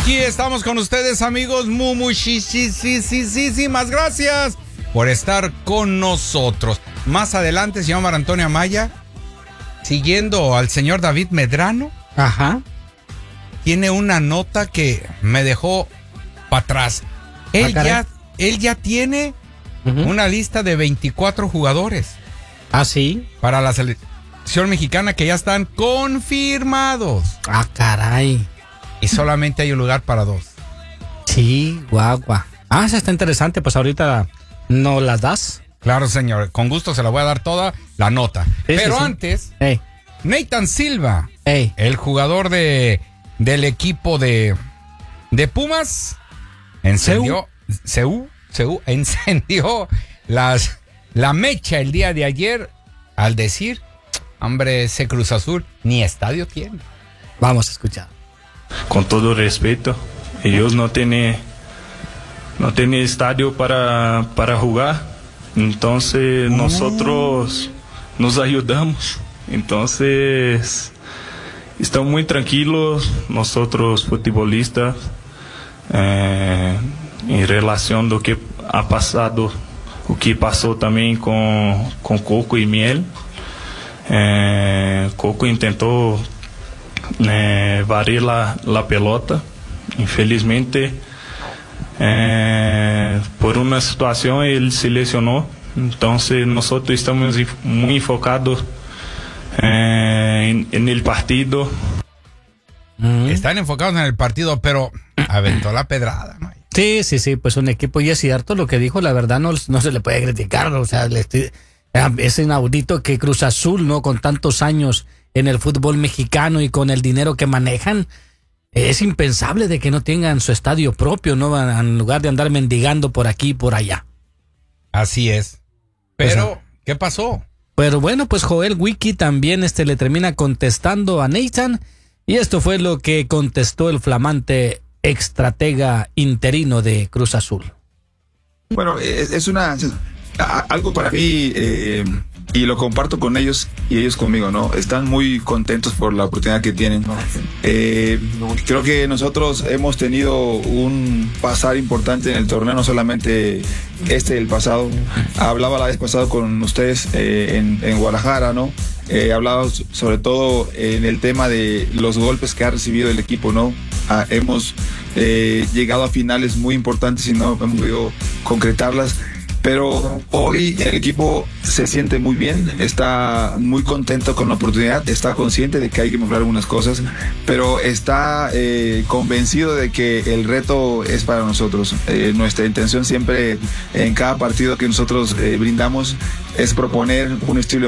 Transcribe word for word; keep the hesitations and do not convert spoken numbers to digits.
Aquí estamos con ustedes, amigos. Muchísimas gracias por estar con nosotros. Más adelante, señor Mar Antonio Amaya, siguiendo al señor David Medrano. Ajá. Tiene una nota que me dejó para atrás. Él, ah, ya, él ya tiene uh-huh. una lista de veinticuatro jugadores. ¿Ah, sí? Para la selección mexicana que ya están confirmados. Ah, caray. Y solamente hay un lugar para dos. Sí, guau, guau. Ah, esa está interesante. Pues ahorita no las das. Claro, señor. Con gusto se la voy a dar toda la nota. Sí, Pero sí, sí. antes, hey. Nathan Silva, hey. el jugador de, del equipo de, de Pumas, encendió, Seú, Seú, encendió las, la mecha el día de ayer al decir, hombre, ese Cruz Azul ni estadio tiene. Vamos a escuchar. Con todo respeto, ellos no tienen no tienen estadio para, para jugar, entonces oh. nosotros nos ayudamos, entonces estamos muy tranquilos nosotros futbolistas eh, en relación a lo que ha pasado, o que pasó también con, con Coco y Miel. eh, Coco intentó Eh, varir la, la pelota, infelizmente eh, por una situación él se lesionó, entonces nosotros estamos muy enfocados eh, en, en el partido. Mm. Están enfocados en el partido, pero aventó la pedrada, ¿no? Sí, sí, sí, pues un equipo, y es cierto lo que dijo, la verdad no, no se le puede criticar, o sea, le estoy, es inaudito que Cruz Azul, ¿no? Con tantos años en el fútbol mexicano y con el dinero que manejan, es impensable de que no tengan su estadio propio, ¿no? En lugar de andar mendigando por aquí y por allá. Así es. Pero, pues, ¿qué pasó? Pero bueno, pues Joel Wiki también este le termina contestando a Nathan, y esto fue lo que contestó el flamante estratega interino de Cruz Azul. Bueno, es, es una... algo para mí... Eh, y lo comparto con ellos y ellos conmigo, ¿no? Están muy contentos por la oportunidad que tienen. Eh, creo que nosotros hemos tenido un pasar importante en el torneo, no solamente este, el pasado. Hablaba la vez pasada con ustedes eh, en, en Guadalajara, ¿no? Eh, hablaba sobre todo en el tema de los golpes que ha recibido el equipo, ¿no? Ah, hemos eh, llegado a finales muy importantes y no hemos podido concretarlas. Pero hoy el equipo se siente muy bien, está muy contento con la oportunidad, está consciente de que hay que mejorar algunas cosas, pero está eh, convencido de que el reto es para nosotros. Eh, nuestra intención siempre en cada partido que nosotros eh, brindamos es proponer un estilo